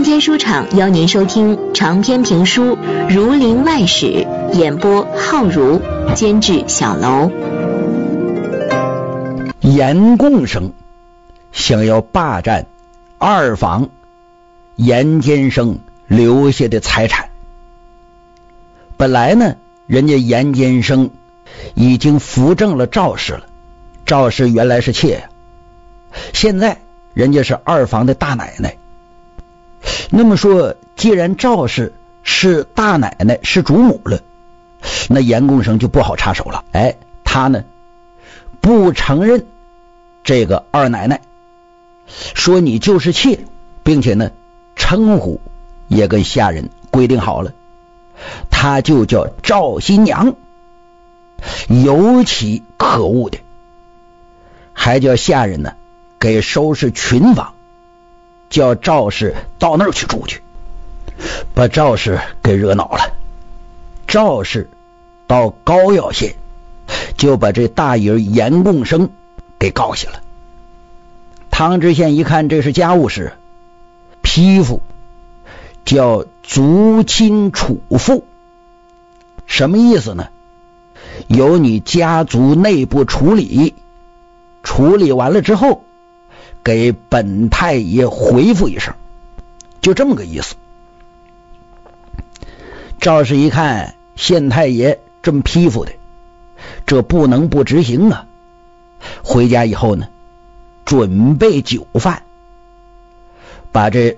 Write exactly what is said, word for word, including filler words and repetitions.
间书场邀您收听长篇评书《儒林外史》，演播浩如，监制小楼。 严贡生想要霸占二房严监生留下的财产。本来呢，人家严监生已经扶正了赵氏了，赵氏原来是妾呀，现在人家是二房的大奶奶。那么说，既然赵氏是大奶奶，是主母了，那严贡生就不好插手了。哎，他呢不承认这个二奶奶，说你就是妾，并且呢称呼也跟下人规定好了，他就叫赵新娘。尤其可恶的，还叫下人呢给收拾群房，叫赵氏到那儿去住去，把赵氏给惹恼了。赵氏到高要县就把这大爷严贡生给告下了。汤知县一看这是家务事，批复叫族亲处复。什么意思呢？由你家族内部处理，处理完了之后给本太爷回复一声，就这么个意思。赵氏一看县太爷这么批复的，这不能不执行啊。回家以后呢，准备酒饭，把这